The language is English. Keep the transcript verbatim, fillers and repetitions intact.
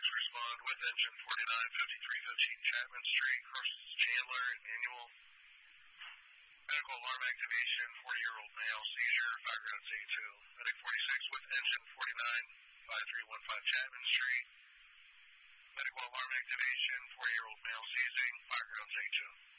respond with engine forty-nine, fifty-three fifteen Chapman Street, crosses Chandler and Manual. Medical alarm activation, forty-year-old male, seizure, fire grounds A two. Medic forty-six with engine forty-nine, five three one five Chapman Street. Medical alarm activation, forty-year-old male seizing, fire grounds A two.